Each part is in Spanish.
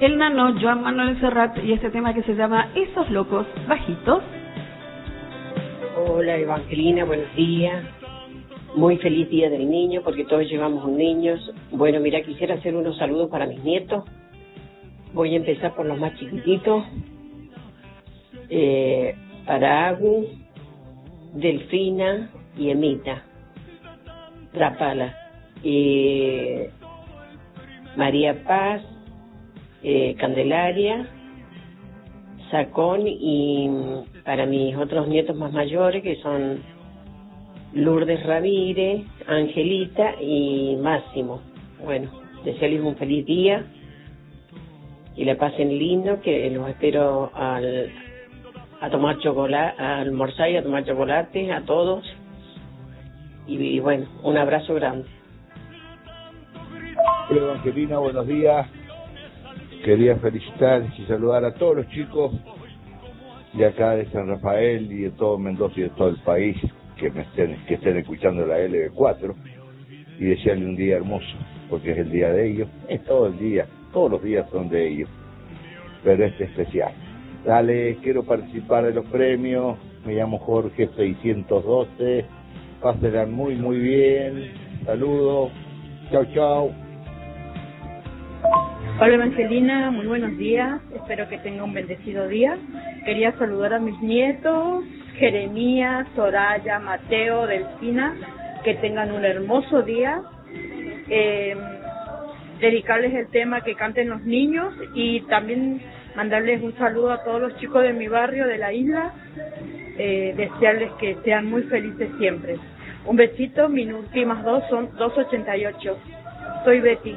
el nano Joan Manuel Serrat y este tema que se llama Esos locos bajitos. Hola Evangelina, buenos días. Muy feliz Día del Niño porque todos llevamos niños. Bueno, mira, quisiera hacer unos saludos para mis nietos. Voy a empezar por los más chiquititos. Para Agu, Delfina y Emita Trapala. María Paz, Candelaria, Sacón, y para mis otros nietos más mayores que son Lourdes Ramírez, Angelita y Máximo. Bueno, desearles un feliz día y la pasen lindo, que los espero a tomar chocolate, a almorzar y a tomar chocolate a todos, y bueno, un abrazo grande. Evangelina, buenos días. Quería felicitar y saludar a todos los chicos de acá de San Rafael y de todo Mendoza y de todo el país que estén escuchando la LB4, y desearle un día hermoso, porque es el día de ellos, es todo el día, todos los días son de ellos, pero este especial. Dale, quiero participar de los premios, me llamo Jorge 612, pásenla muy muy bien, saludos, chao chao. Hola Evangelina, muy buenos días, espero que tenga un bendecido día. Quería saludar a mis nietos, Jeremías, Soraya, Mateo, Delfina, que tengan un hermoso día. Dedicarles el tema que canten los niños y también mandarles un saludo a todos los chicos de mi barrio, de la isla, desearles que sean muy felices siempre. Un besito, mis últimas dos son 288. Soy Betty.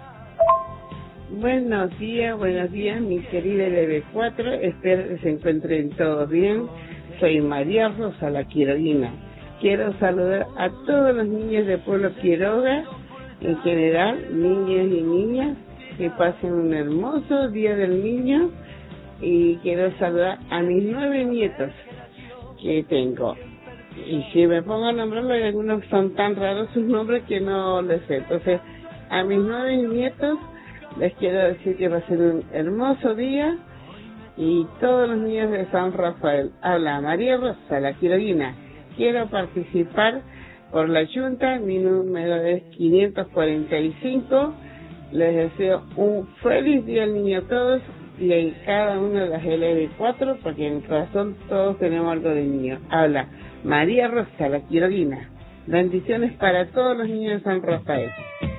Buenos días, mi querida LB4, espero que se encuentren todos bien. Soy María Rosa, la Quiroguina. Quiero saludar a todos los niños de Pueblo Quiroga, en general, niños y niñas, que pasen un hermoso Día del Niño, y quiero saludar a mis 9 nietos que tengo. Y si me pongo a nombrarlos, hay algunos que son tan raros sus nombres que no les sé. Entonces, a mis 9 nietos les quiero decir que va a ser un hermoso día, y todos los niños de San Rafael. Habla María Rosa, la Quiroguina. Quiero participar por la Junta, mi número es 545. Les deseo un feliz día al niño a todos y a cada una de las LB4, porque en el corazón todos tenemos algo de niño. Habla María Rosa, la Quiroguina. Bendiciones para todos los niños de San Rafael.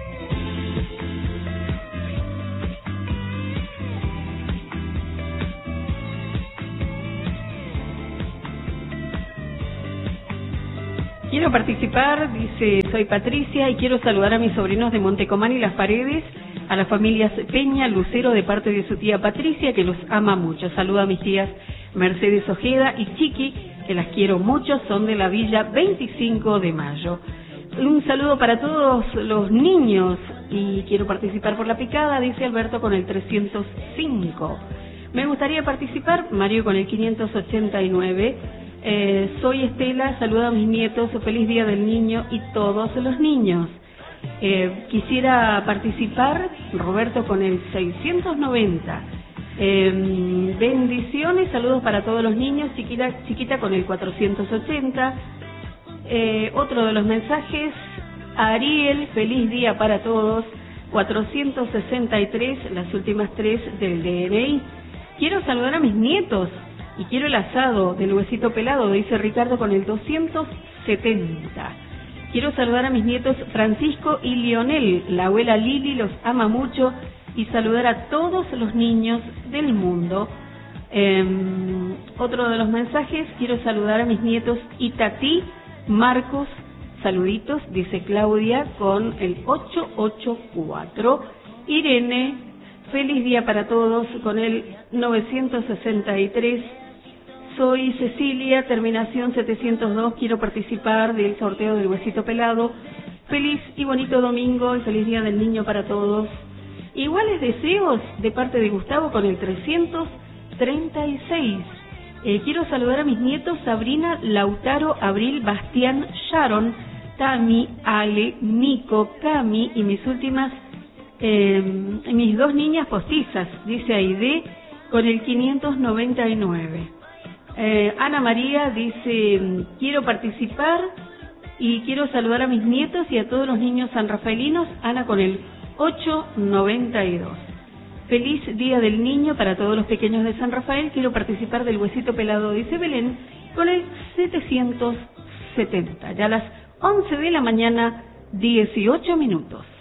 Quiero participar, dice, soy Patricia y quiero saludar a mis sobrinos de Montecomán y Las Paredes, a las familias Peña, Lucero, de parte de su tía Patricia, que los ama mucho. Saludo a mis tías Mercedes Ojeda y Chiqui, que las quiero mucho, son de la Villa 25 de Mayo. Un saludo para todos los niños y quiero participar por la picada, dice Alberto con el 305. Me gustaría participar, Mario con el 589. Soy Estela, saludo a mis nietos, feliz Día del Niño y todos los niños. Quisiera participar, Roberto con el 690. Bendiciones, saludos para todos los niños, chiquita con el 480. Otro de los mensajes, Ariel, feliz día para todos, 463, las últimas 3 del DNI. Quiero saludar a mis nietos y quiero el asado del huesito pelado, dice Ricardo con el 270. Quiero saludar a mis nietos Francisco y Lionel, la abuela Lili los ama mucho, y saludar a todos los niños del mundo. Otro de los mensajes, quiero saludar a mis nietos Itatí, Marcos, saluditos, dice Claudia con el 884. Irene, feliz día para todos con el 963. Soy Cecilia, terminación 702, quiero participar del sorteo del huesito pelado. Feliz y bonito domingo y feliz Día del Niño para todos. Iguales deseos de parte de Gustavo con el 336. Quiero saludar a mis nietos Sabrina, Lautaro, Abril, Bastián, Sharon, Tami, Ale, Nico, Cami y mis últimas Mis dos niñas postizas, dice Aide, con el 599. Ana María dice, quiero participar y quiero saludar a mis nietos y a todos los niños sanrafaelinos. Ana con el 892. Feliz Día del Niño para todos los pequeños de San Rafael. Quiero participar del huesito pelado, dice Belén, con el 770. Ya a las 11 de la mañana, 18 minutos.